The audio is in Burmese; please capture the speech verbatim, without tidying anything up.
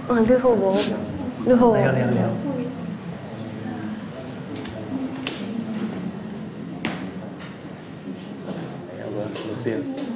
아, nước hồ bố. Nước hồ. เร็วเร็วเร็วเอาเบอร์ลูเซียน